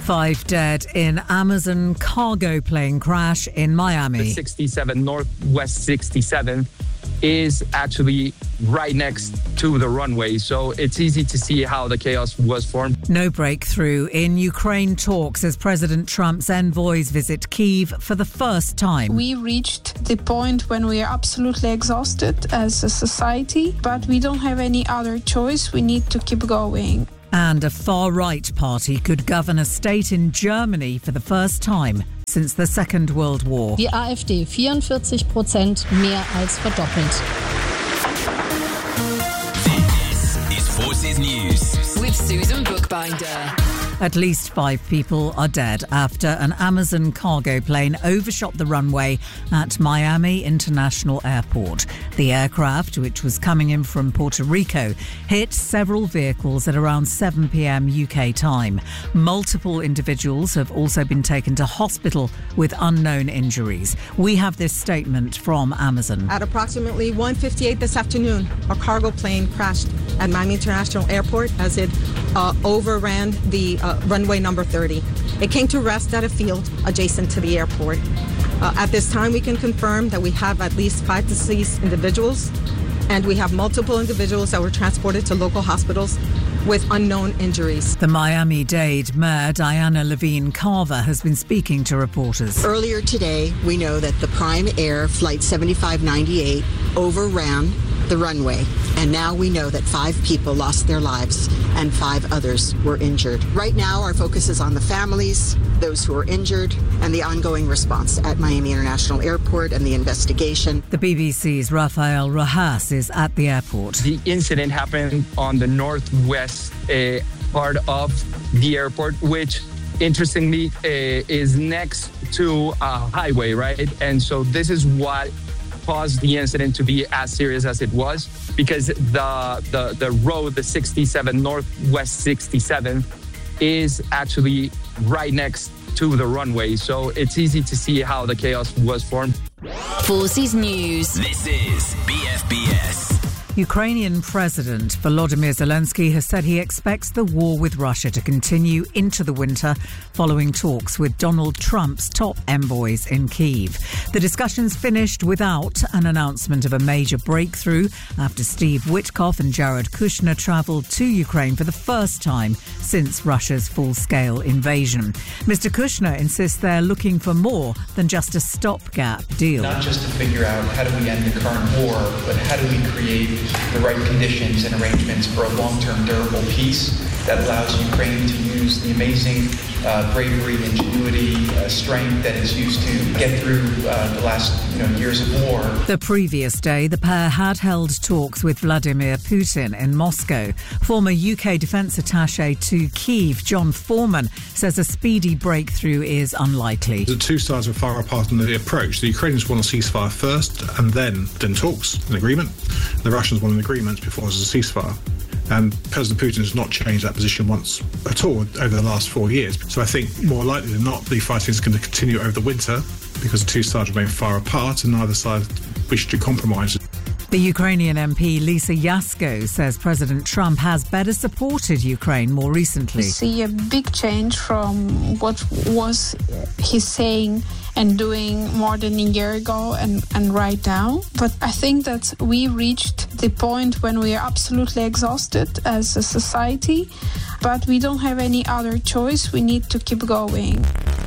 5 dead in Amazon cargo plane crash in Miami. The 67 Northwest 67 is actually right next to the runway, so it's easy to see how the chaos was formed. No breakthrough in Ukraine talks as President Trump's envoys visit Kyiv for the first time. We reached the point when we are absolutely exhausted as a society, but we don't have any other choice. We need to keep going. And a far-right party could govern a state in Germany for the first time since the Second World War. Die AfD 44%, mehr als verdoppelt. This is Forces News with Susan Bookbinder. At least 5 people are dead after an Amazon cargo plane overshot the runway at Miami International Airport. The aircraft, which was coming in from Puerto Rico, hit several vehicles at around 7 p.m. UK time. Multiple individuals have also been taken to hospital with unknown injuries. We have this statement from Amazon. At approximately 1:58 this afternoon, a cargo plane crashed at Miami International Airport as it overran the runway number 30. It came to rest at a field adjacent to the airport. At this time, we can confirm that we have at least 5 deceased individuals, and we have multiple individuals that were transported to local hospitals with unknown injuries. The Miami-Dade Mayor Diana Levine Carver has been speaking to reporters. Earlier today, we know that the Prime Air Flight 7598 overran the runway, and now we know that 5 people lost their lives and 5 others were injured. Right now, our focus is on the families, those who are injured, and the ongoing response at Miami International Airport and the investigation. The BBC's Rafael Rojas is at the airport. The incident happened on the northwest part of the airport, which interestingly is next to a highway, right? And so this is what caused the incident to be as serious as it was, because the road, the 67 Northwest 67, is actually right next to the runway, so it's easy to see how the chaos was formed. Forces News. This is BFBS. Ukrainian President Volodymyr Zelensky has said he expects the war with Russia to continue into the winter following talks with Donald Trump's top envoys in Kyiv. The discussions finished without an announcement of a major breakthrough after Steve Witkoff and Jared Kushner travelled to Ukraine for the first time since Russia's full-scale invasion. Mr. Kushner insists they're looking for more than just a stopgap deal. Not just to figure out how do we end the current war, but how do we create the right conditions and arrangements for a long-term durable peace that allows Ukraine to use the amazing bravery, ingenuity, strength that is used to get through the last years of war. The previous day, the pair had held talks with Vladimir Putin in Moscow. Former UK Defence Attaché to Kyiv, John Foreman, says a speedy breakthrough is unlikely. The two sides are far apart in the approach. The Ukrainians want a ceasefire first and then talks, an agreement. The Russians want an agreement before there's a ceasefire. And President Putin has not changed that position once at all over the last 4 years. So I think more likely than not, the fighting is going to continue over the winter because the two sides remain far apart and neither side wish to compromise. The Ukrainian MP Lisa Yasko says President Trump has better supported Ukraine more recently. We see a big change from what was he saying and doing more than a year ago and right now. But I think that we reached the point when we are absolutely exhausted as a society, but we don't have any other choice. We need to keep going.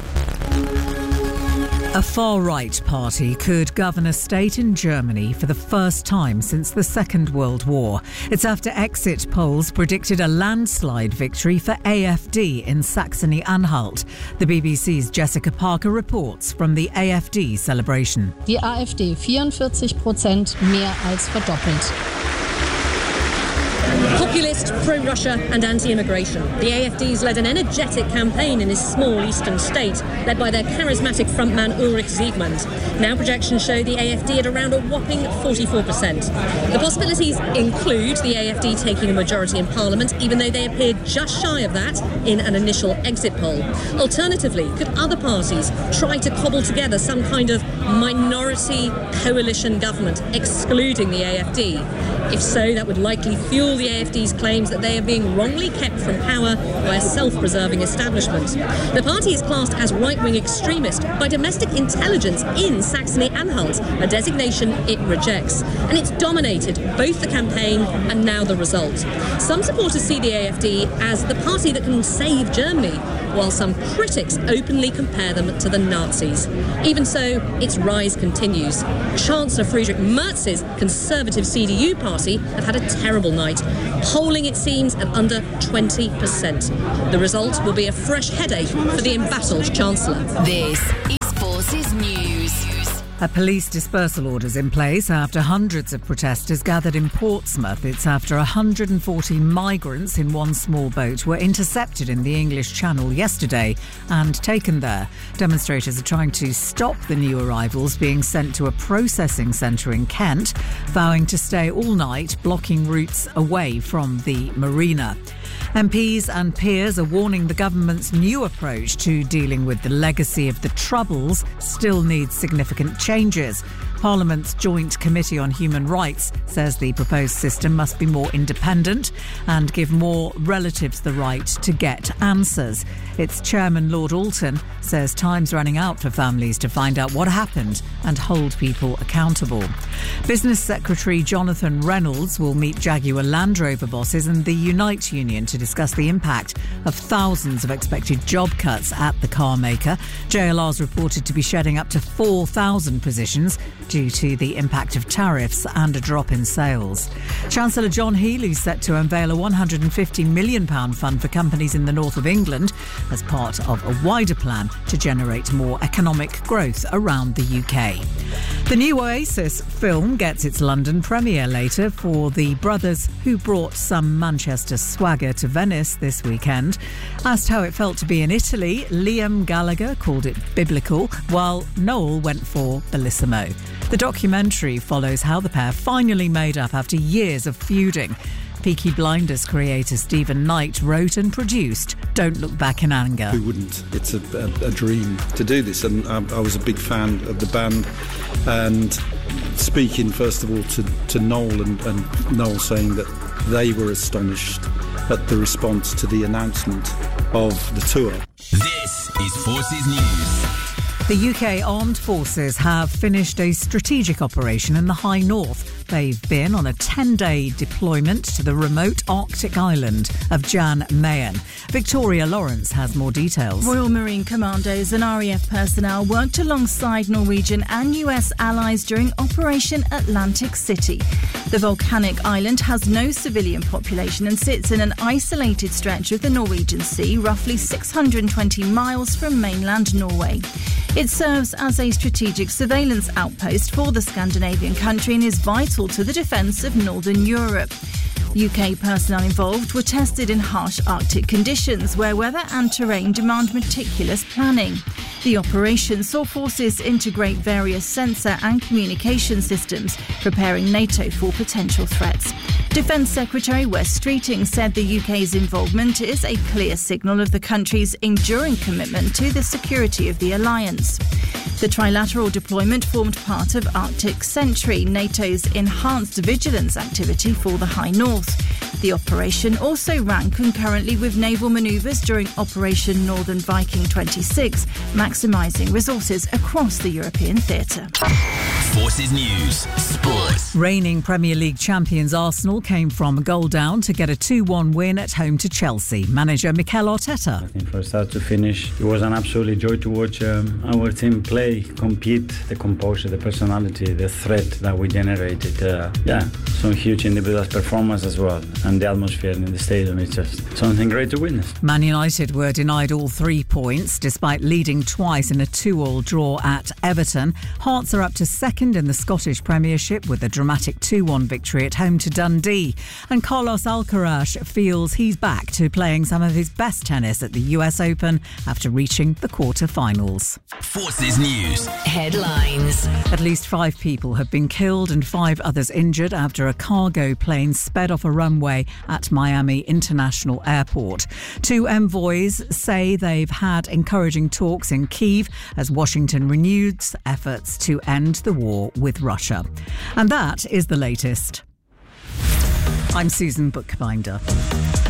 A far-right party could govern a state in Germany for the first time since the Second World War. It's after exit polls predicted a landslide victory for AfD in Saxony-Anhalt. The BBC's Jessica Parker reports from the AfD celebration. Die AfD 44%, mehr als verdoppelt. Populist, pro-Russia and anti-immigration. The AfD's led an energetic campaign in this small eastern state, led by their charismatic frontman Ulrich Siegmund. Now projections show the AfD at around a whopping 44%. The possibilities include the AfD taking a majority in Parliament, even though they appeared just shy of that in an initial exit poll. Alternatively, could other parties try to cobble together some kind of minority coalition government, excluding the AfD? If so, that would likely fuel the AFD's claims that they are being wrongly kept from power by a self-preserving establishment. The party is classed as right-wing extremist by domestic intelligence in Saxony-Anhalt, a designation it rejects. And it's dominated both the campaign and now the result. Some supporters see the AFD as the party that can save Germany, while some critics openly compare them to the Nazis. Even so, its rise continues. Chancellor Friedrich Merz's Conservative CDU party have had a terrible night, polling, it seems, at under 20%. The result will be a fresh headache for the embattled Chancellor. This is Forces News. A police dispersal order is in place after hundreds of protesters gathered in Portsmouth. It's after 140 migrants in one small boat were intercepted in the English Channel yesterday and taken there. Demonstrators are trying to stop the new arrivals being sent to a processing centre in Kent, vowing to stay all night, blocking routes away from the marina. MPs and peers are warning the government's new approach to dealing with the legacy of the Troubles still needs significant changes. Parliament's Joint Committee on Human Rights says the proposed system must be more independent and give more relatives the right to get answers. Its chairman, Lord Alton, says time's running out for families to find out what happened and hold people accountable. Business Secretary Jonathan Reynolds will meet Jaguar Land Rover bosses and the Unite Union to discuss the impact of thousands of expected job cuts at the car maker. JLR's reported to be shedding up to 4,000 positions due to the impact of tariffs and a drop in sales. Chancellor John Healey's set to unveil a £150 million fund for companies in the north of England as part of a wider plan to generate more economic growth around the UK. The new Oasis film gets its London premiere later for the brothers who brought some Manchester swagger to Venice this weekend. Asked how it felt to be in Italy, Liam Gallagher called it biblical, while Noel went for bellissimo. The documentary follows how the pair finally made up after years of feuding. Peaky Blinders creator Stephen Knight wrote and produced Don't Look Back in Anger. Who wouldn't? It's a dream to do this, and I was a big fan of the band. And speaking first of all to Noel and Noel saying that they were astonished at the response to the announcement of the tour. This is Forces News. The UK Armed Forces have finished a strategic operation in the High North. They've been on a 10-day deployment to the remote Arctic island of Jan Mayen. Victoria Lawrence has more details. Royal Marine Commandos and RAF personnel worked alongside Norwegian and US allies during Operation Atlantic City. The volcanic island has no civilian population and sits in an isolated stretch of the Norwegian Sea, roughly 620 miles from mainland Norway. It serves as a strategic surveillance outpost for the Scandinavian country and is vital to the defence of Northern Europe. UK personnel involved were tested in harsh Arctic conditions where weather and terrain demand meticulous planning. The operation saw forces integrate various sensor and communication systems, preparing NATO for potential threats. Defence Secretary Wes Streeting said the UK's involvement is a clear signal of the country's enduring commitment to the security of the alliance. The trilateral deployment formed part of Arctic Sentry, NATO's enhanced vigilance activity for the High North. The operation also ran concurrently with naval manoeuvres during Operation Northern Viking 26, maximising resources across the European theatre. Forces News Sport. Reigning Premier League champions Arsenal came from a goal down to get a 2-1 win at home to Chelsea. Manager Mikel Arteta. I think from start to finish, it was an absolute joy to watch our team play, compete, the composure, the personality, the threat that we generated. Some huge individual performance as well. And the atmosphere in the stadium is just something great to witness. Man United were denied all 3 points despite leading twice in a 2-2 draw at Everton. Hearts are up to second in the Scottish Premiership with a dramatic 2-1 victory at home to Dundee. And Carlos Alcaraz feels he's back to playing some of his best tennis at the US Open after reaching the quarter-finals. Forces News Headlines. At least 5 people have been killed and 5 others injured after a cargo plane sped off a runway at Miami International Airport. 2 envoys say they've had encouraging talks in Kyiv as Washington renews efforts to end the war with Russia. And that is the latest. I'm Susan Bookbinder.